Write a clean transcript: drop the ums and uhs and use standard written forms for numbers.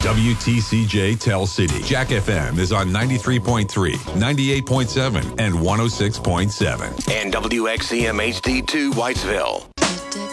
WTCJ Tell City. Jack FM is on 93.3, 98.7, and 106.7. And WXCM HD2 Whitesville.